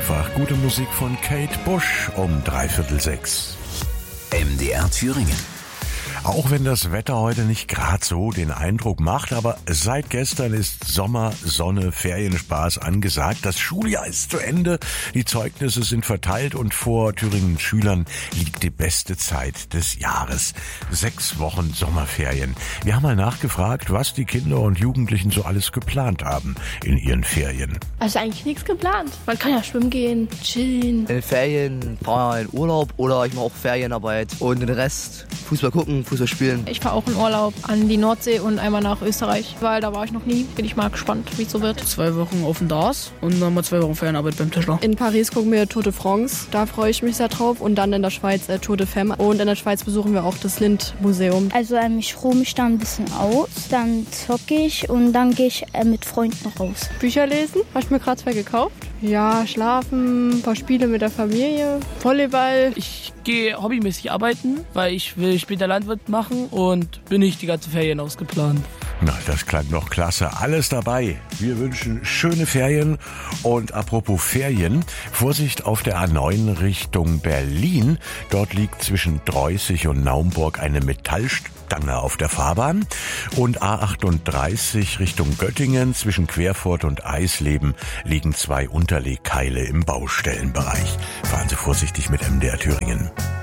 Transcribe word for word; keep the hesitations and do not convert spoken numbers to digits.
einfach gute Musik von Kate Bush um dreiviertel sechs. M D R Thüringen. Auch wenn das Wetter heute nicht gerade so den Eindruck macht, aber seit gestern ist Sommer, Sonne, Ferienspaß angesagt. Das Schuljahr ist zu Ende, die Zeugnisse sind verteilt und vor Thüringens Schülern liegt die beste Zeit des Jahres. Sechs Wochen Sommerferien. Wir haben mal nachgefragt, was die Kinder und Jugendlichen so alles geplant haben in ihren Ferien. Also eigentlich nichts geplant. Man kann ja schwimmen gehen, chillen. In den Ferien fahre ich in Urlaub oder ich mache auch Ferienarbeit und den Rest Fußball gucken, Fußball spielen. Ich fahre auch in Urlaub an die Nordsee und einmal nach Österreich, weil da war ich noch nie. Bin ich mal gespannt, wie es so wird. Zwei Wochen auf dem D A S und dann mal zwei Wochen Ferienarbeit beim Tischler. In Paris gucken wir Tour de France, da freue ich mich sehr drauf. Und dann in der Schweiz äh, Tour de Femme. Und in der Schweiz besuchen wir auch das Lind-Museum. Also ähm, ich ruhe mich da ein bisschen aus, dann zocke ich und dann gehe ich äh, mit Freunden raus. Bücher lesen, habe ich mir gerade zwei gekauft. Ja, schlafen, ein paar Spiele mit der Familie, Volleyball. Ich gehe hobbymäßig arbeiten, weil ich will später Landwirt machen und bin nicht die ganze Ferien ausgeplant. Na, das klang doch klasse. Alles dabei. Wir wünschen schöne Ferien. Und apropos Ferien, Vorsicht auf der A neun Richtung Berlin. Dort liegt zwischen Dreußig und Naumburg eine Metallstange auf der Fahrbahn. Und A achtunddreißig Richtung Göttingen zwischen Querfurt und Eisleben liegen zwei Unterlegkeile im Baustellenbereich. Fahren Sie vorsichtig mit M D R Thüringen.